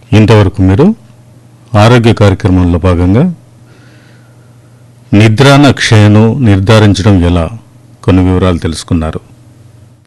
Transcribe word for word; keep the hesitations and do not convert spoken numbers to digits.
ఇంతవరకు మీరు ఆరోగ్య కార్యక్రమంలో భాగంగా నిద్రాణ క్షయను నిర్ధారించడం ఎలా కొన్ని వివరాలు తెలుసుకున్నారు.